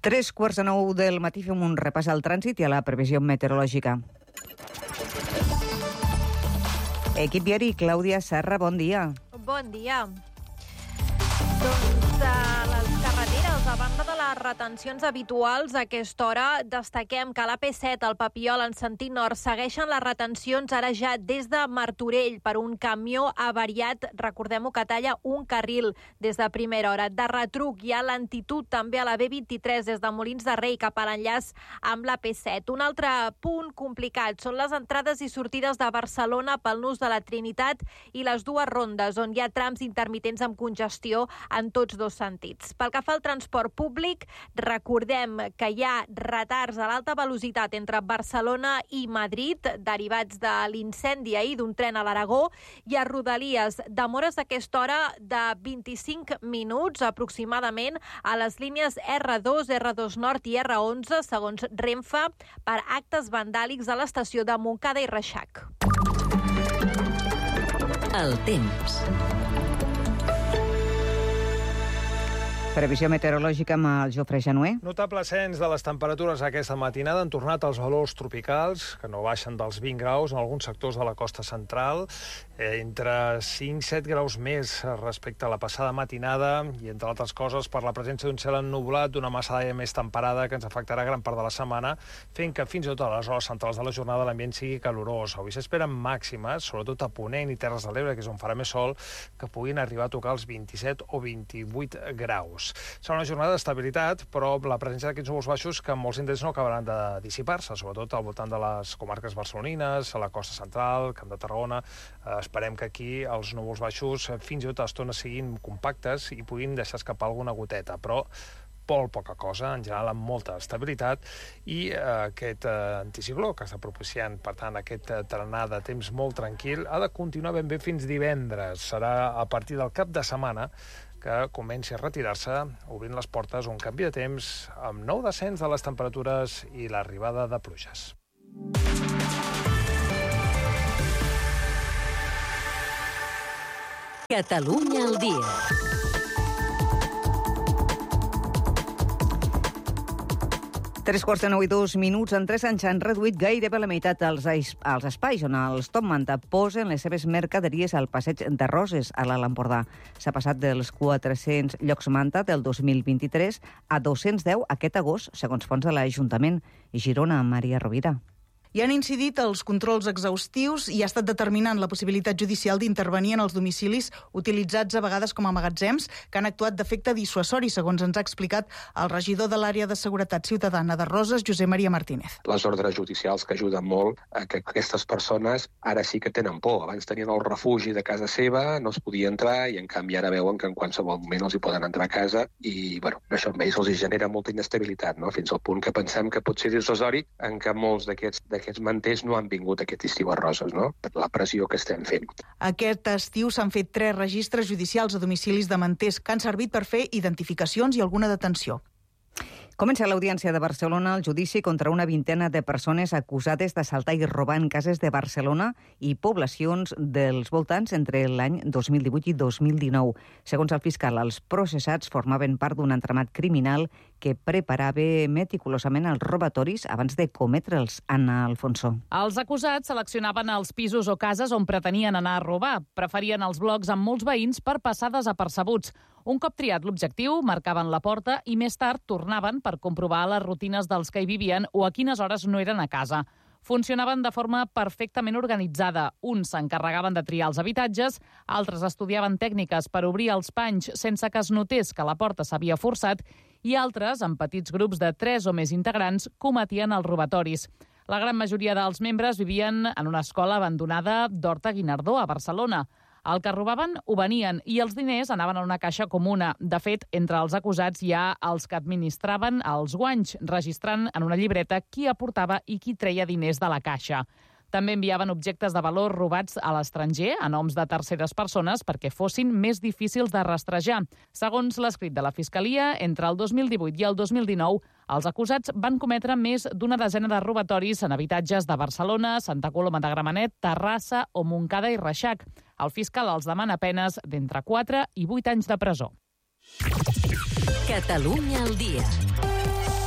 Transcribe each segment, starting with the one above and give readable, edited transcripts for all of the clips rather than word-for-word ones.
3:45 del matí fem un repàs al trànsit i a la previsió meteorològica. Equip viari, Clàudia Serra, bon dia. Bon dia. Doncs a les carreteres, a banda de les retencions habituals, a aquesta hora destaquem que a l'AP7, al Papiol, en sentit nord, segueixen les retencions ara ja des de Martorell per un camió avariat. Recordem-ho que talla un carril des de primera hora. De retruc hi ha lentitud també a la B23 des de Molins de Rei cap a l'enllaç amb l'AP7. Un altre punt complicat són les entrades i sortides de Barcelona pel nus de la Trinitat i les dues rondes, on hi ha trams intermitents amb congestió en tots dos sentits. Pel que fa al transport públic, recordem que hi ha retards a l'alta velocitat entre Barcelona i Madrid, derivats de l'incendi ahir d'un tren a l'Aragó, i a Rodalies demores d'aquesta hora de 25 minuts aproximadament a les línies R2, R2 Nord i R11, segons Renfe, per actes vandàlics a l'estació de Montcada i Reixac. El temps. Previsió meteorològica amb el Jofre Januer. Notable ascens de les temperatures aquesta matinada. Han tornat als valors tropicals, que no baixen dels 20 graus en alguns sectors de la costa central, entre 5 i 7 graus més respecte a la passada matinada, i entre altres coses per la presència d'un cel ennublat, d'una massa d'aire més temperada que ens afectarà gran part de la setmana, fent que fins i tot a les hores centrals de la jornada l'ambient sigui calorós. Avui s'esperen màximes, sobretot a Ponent i Terres de l'Ebre, que és on farà més sol, que puguin arribar a tocar els 27 o 28 graus. Serà una jornada d'estabilitat, però la presència d'aquests núvols baixos que en molts indrets no acabaran de dissipar-se, sobretot al voltant de les comarques barcelonines, a la costa central, Camp de Tarragona. Esperem que aquí els núvols baixos fins i tot a l'estona siguin compactes i puguin deixar escapar alguna goteta, però molt poca cosa, en general amb molta estabilitat, i aquest anticicló que està propiciant, per tant, aquest trenar de temps molt tranquil, ha de continuar ben bé fins divendres. Serà a partir del cap de setmana que comenci a retirar-se, obrint les portes un canvi de temps amb nou descens de les temperatures i l'arribada de pluges. Catalunya al dia. Tres quarts de 9 i 2 minuts. En 3 anys han reduït gairebé la meitat els espais on els Top Manta posen les seves mercaderies al passeig de Roses, a l'Alt Empordà. S'ha passat dels 400 llocs Manta del 2023 a 210 aquest agost, segons fons de l'Ajuntament. Girona, Maria Rovira. Hi han incidit els controls exhaustius i ha estat determinant la possibilitat judicial d'intervenir en els domicilis utilitzats a vegades com a magatzems, que han actuat d'efecte dissuasori, segons ens ha explicat el regidor de l'àrea de seguretat ciutadana de Roses, Josep Maria Martínez. Les ordres judicials que ajuden molt a que aquestes persones ara sí que tenen por. Abans tenien el refugi de casa seva, no es podia entrar, i en canvi ara veuen que en qualsevol moment els hi poden entrar a casa i, això amb ells els genera molta inestabilitat, no? Fins al punt que pensem que pot ser dissuasori en què molts d'aquests manters no han vingut aquest estiu a Roses, no? Per la pressió que estem fent. Aquest estiu s'han fet 3 registres judicials a domicilis de manters que han servit per fer identificacions i alguna detenció. Comença l'Audiència de Barcelona el judici contra una vintena de persones acusades d'assaltar i robar en cases de Barcelona i poblacions dels voltants entre l'any 2018 i 2019. Segons el fiscal, els processats formaven part d'un entramat criminal que preparava meticulosament els robatoris abans de cometre'ls. Anna Alfonso. Els acusats seleccionaven els pisos o cases on pretenien anar a robar. Preferien els blocs amb molts veïns per passar desapercebuts. Un cop triat l'objectiu, marcaven la porta i més tard tornaven per comprovar les rutines dels que hi vivien o a quines hores no eren a casa. Funcionaven de forma perfectament organitzada. Uns s'encarregaven de triar els habitatges, altres estudiaven tècniques per obrir els panys sense que es notés que la porta s'havia forçat i altres, en petits grups de 3 o més integrants, cometien els robatoris. La gran majoria dels membres vivien en una escola abandonada d'Horta-Guinardó, a Barcelona. El que robaven ho venien i els diners anaven a una caixa comuna. De fet, entre els acusats hi ha els que administraven els guanys, registrant en una llibreta qui aportava i qui treia diners de la caixa. També enviaven objectes de valor robats a l'estranger a noms de terceres persones perquè fossin més difícils de rastrejar. Segons l'escrit de la Fiscalia, entre el 2018 i el 2019, els acusats van cometre més d'una desena de robatoris en habitatges de Barcelona, Santa Coloma de Gramenet, Terrassa o Montcada i Reixac. El fiscal els demana penes d'entre 4 i 8 anys de presó. Catalunya al dia.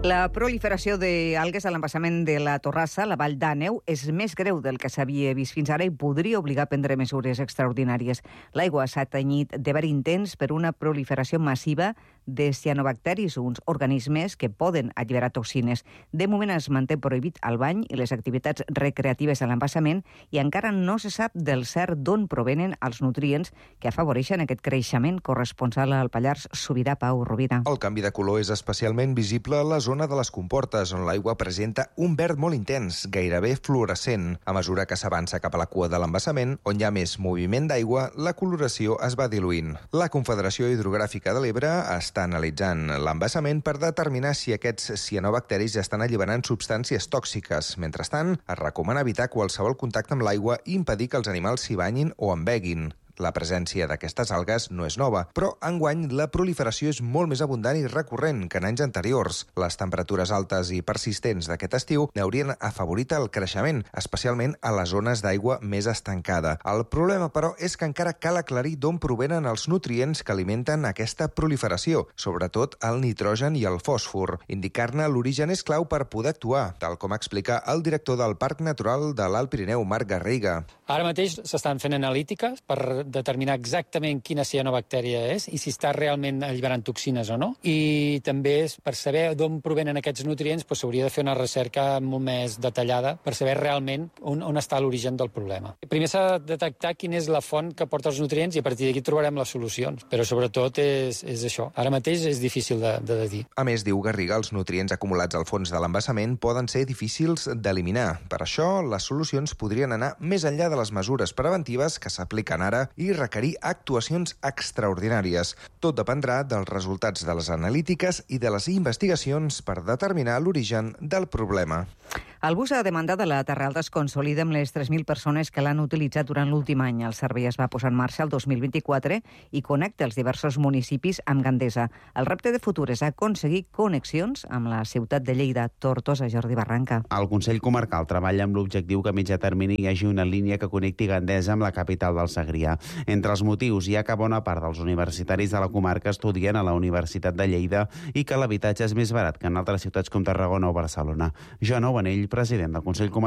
La proliferació d'algues a l'embassament de la Torrassa, la Vall d'Àneu, és més greu del que s'havia vist fins ara i podria obligar a prendre mesures extraordinàries. L'aigua s'ha tenyit de verí intens per una proliferació massiva de cianobacteris, uns organismes que poden alliberar toxines. De moment es manté prohibit el bany i les activitats recreatives a l'embassament i encara no se sap del cert d'on provenen els nutrients que afavoreixen aquest creixement. Corresponsal al Pallars Sobirà, Pau Rovira. El canvi de color és especialment visible a la zona de les comportes, on l'aigua presenta un verd molt intens, gairebé fluorescent. A mesura que s'avança cap a la cua de l'embassament, on hi ha més moviment d'aigua, la coloració es va diluint. La Confederació Hidrogràfica de l'Ebre està analitzant l'embassament per determinar si aquests cianobacteris estan alliberant substàncies tòxiques. Mentrestant, es recomana evitar qualsevol contacte amb l'aigua i impedir que els animals s'hi banyin o en beguin. La presència d'aquestes algues no és nova, però enguany la proliferació és molt més abundant i recurrent que en anys anteriors. Les temperatures altes i persistents d'aquest estiu n'haurien afavorit el creixement, especialment a les zones d'aigua més estancada. El problema, però, és que encara cal aclarir d'on provenen els nutrients que alimenten aquesta proliferació, sobretot el nitrogen i el fòsfor. Indicar-ne l'origen és clau per poder actuar, tal com explica el director del Parc Natural de l'Alt Pirineu, Marc Garriga. Ara mateix s'estan fent analítiques per determinar exactament quina cianobactèria és i si està realment alliberant toxines o no. I també per saber d'on provenen aquests nutrients s'hauria de fer una recerca molt més detallada per saber realment on està l'origen del problema. Primer s'ha de detectar quina és la font que porta els nutrients i a partir d'aquí trobarem les solucions. Però sobretot és això. Ara mateix és difícil de dir. A més, diu Garriga, els nutrients acumulats al fons de l'embassament poden ser difícils d'eliminar. Per això, les solucions podrien anar més enllà de les mesures preventives que s'apliquen ara i requerir actuacions extraordinàries. Tot dependrà dels resultats de les analítiques i de les investigacions per determinar l'origen del problema. El bus a demanda de la Terra Alta es consolida amb les 3.000 persones que l'han utilitzat durant l'últim any. El servei es va posar en marxa el 2024 i connecta els diversos municipis amb Gandesa. El repte de futur és aconseguir connexions amb la ciutat de Lleida, Tortosa, Jordi Barranca. El Consell Comarcal treballa amb l'objectiu que a mitjà termini hi hagi una línia que connecti Gandesa amb la capital del Segrià. Entre els motius hi ha que bona part dels universitaris de la comarca estudien a la Universitat de Lleida i que l'habitatge és més barat que en altres ciutats com Tarragona o Barcelona. Joan Ovanell, president del Consell Comarcal